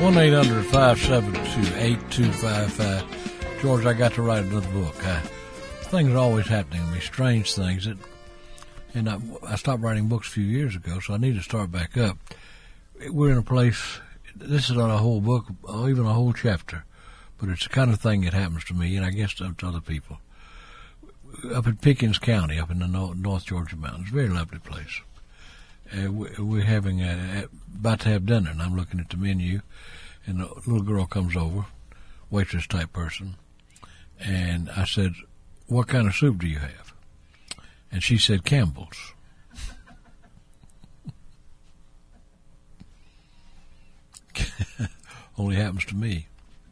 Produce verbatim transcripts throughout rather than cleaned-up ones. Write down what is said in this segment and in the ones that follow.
one eight hundred five seven two eight two five five. George, I got to write another book. I, things are always happening to me, strange things. That, and I, I stopped writing books a few years ago, so I need to start back up. We're in a place, this is not a whole book, or even a whole chapter, but it's the kind of thing that happens to me, and I guess to, to other people. Up in Pickens County, up in the North, North Georgia mountains, very lovely place. Uh, we, we're having a, about to have dinner, and I'm looking at the menu, and a little girl comes over, waitress type person, and I said, "What kind of soup do you have?" And she said, "Campbell's." Only happens to me.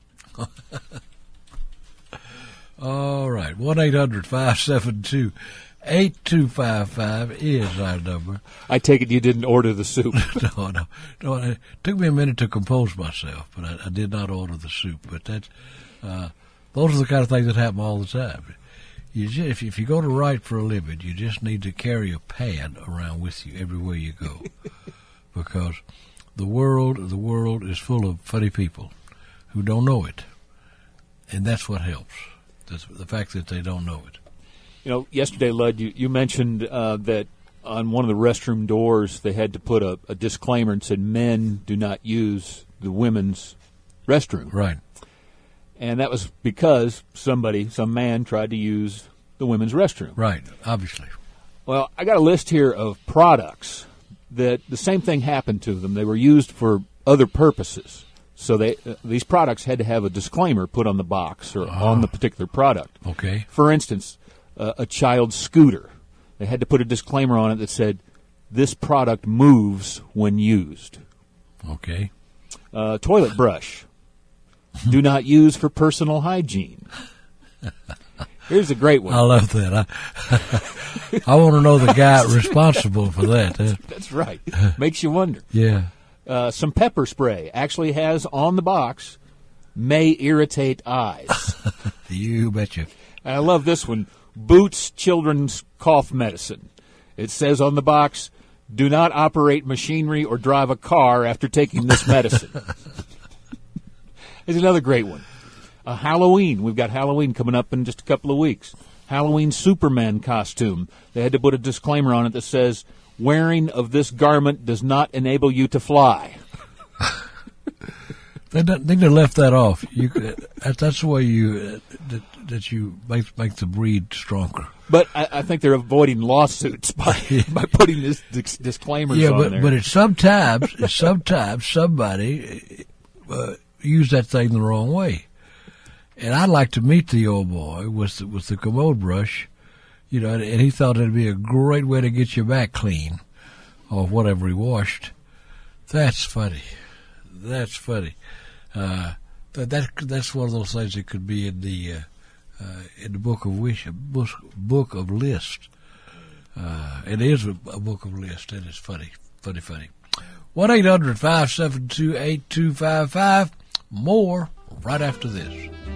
All right, one eight hundred five seven two eight two five five is our number. I take it you didn't order the soup. no, no, no. It took me a minute to compose myself, but I, I did not order the soup. But that's uh, those are the kind of things that happen all the time. You just, if, if you go to write for a living, you just need to carry a pad around with you everywhere you go, because the world, the world is full of funny people who don't know it, and that's what helps. That's the fact that they don't know it. You know, yesterday, Lud, you, you mentioned uh, that on one of the restroom doors they had to put a, a disclaimer and said men do not use the women's restroom. Right. And that was because somebody, some man, tried to use the women's restroom. Right, obviously. Well, I got a list here of products that the same thing happened to them. They were used for other purposes. So they uh, these products had to have a disclaimer put on the box or oh. on the particular product. Okay. For instance, uh, a child's scooter. They had to put a disclaimer on it that said, "This product moves when used." Okay. Uh, toilet brush. Do not use for personal hygiene. Here's a great one. I love that. I, I want to know the guy responsible for that. Huh? That's right. Makes you wonder. Yeah. Uh, some pepper spray actually has on the box, "may irritate eyes." You betcha. And I love this one, Boots Children's Cough Medicine. It says on the box, "Do not operate machinery or drive a car after taking this medicine." Here's another great one. Uh, Halloween. We've got Halloween coming up in just a couple of weeks. Halloween Superman costume. They had to put a disclaimer on it that says, "Wearing of this garment does not enable you to fly." They don't, they left that off. You could, that, that's the way you uh, that, that you make make the breed stronger. But I, I think they're avoiding lawsuits by by putting this dis- disclaimers yeah, on but, there. but it's sometimes it's sometimes somebody uh, used that thing the wrong way. And I'd like to meet the old boy with the, with the commode brush, you know, and he thought it'd be a great way to get your back clean, or whatever he washed. That's funny. That's funny. Uh, that, that that's one of those things that could be in the uh, uh, in the book of wish, book, book of list. Uh, it is a, a book of list, and it's funny, funny, funny. One eight hundred five seven two eight two five five. More right after this.